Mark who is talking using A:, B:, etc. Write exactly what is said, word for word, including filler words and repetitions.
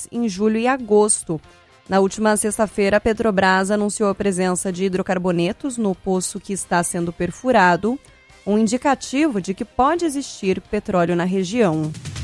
A: gás em julho e agosto. Na última sexta-feira, a Petrobras anunciou a presença de hidrocarbonetos no poço que está sendo perfurado, um indicativo de que pode existir petróleo na região.